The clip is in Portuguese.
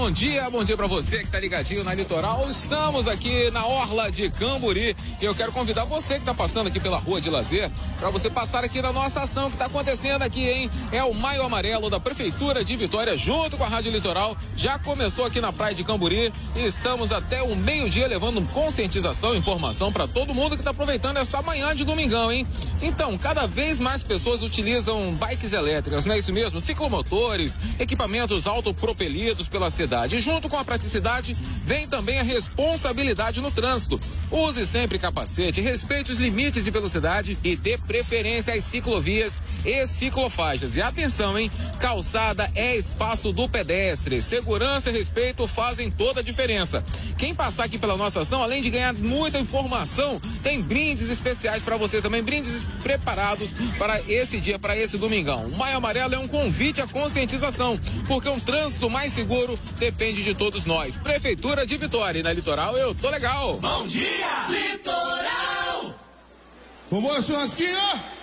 Bom dia para você que tá ligadinho na Litoral. Estamos aqui na Orla de Camburi e eu quero convidar você que tá passando aqui pela Rua de Lazer para você passar aqui na nossa ação que tá acontecendo aqui, hein? É o Maio Amarelo da Prefeitura de Vitória junto com a Rádio Litoral. Já começou aqui na Praia de Camburi e estamos até o meio-dia levando conscientização e informação para todo mundo que tá aproveitando essa manhã de domingão, hein? Então, cada vez mais pessoas utilizam bikes elétricas, não é isso mesmo? Ciclomotores, equipamentos autopropelidos pela cidade. E junto com a praticidade, vem também a responsabilidade no trânsito. Use sempre capacete, respeite os limites de velocidade e dê preferência às ciclovias e ciclofaixas. E atenção, hein? Calçada é espaço do pedestre. Segurança e respeito fazem toda a diferença. Quem passar aqui pela nossa ação, além de ganhar muita informação, tem brindes especiais para você também, brindes preparados para esse dia, para esse domingão. O Maio Amarelo é um convite à conscientização, porque um trânsito mais seguro depende de todos nós. Prefeitura de Vitória. E na Litoral eu tô legal. Bom dia, Litoral! Vamos, churrasquinho!